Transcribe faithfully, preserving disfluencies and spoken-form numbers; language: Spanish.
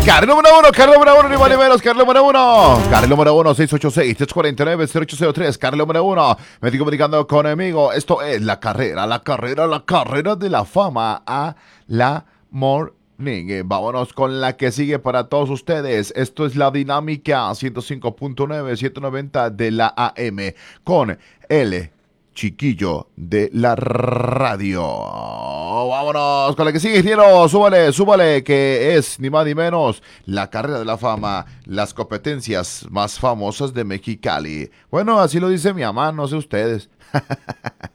Carril número uno, carril número uno, ni más ni menos, carril número uno. Carril número uno, seis ocho seis, tres cuatro nueve, cero ocho cero tres. Carril número uno. Me estoy comunicando conmigo. Esto es la carrera, la carrera, la carrera de la fama a la morning. Eh, Vámonos con la que sigue para todos ustedes. Esto es la dinámica ciento cinco punto nueve, ciento noventa de la A M con el chiquillo de la radio. Vámonos con la que sigue, ingeniero. Súbale, súbale, que es ni más ni menos la carrera de la fama, las competencias más famosas de Mexicali. Bueno, así lo dice mi mamá, no sé ustedes.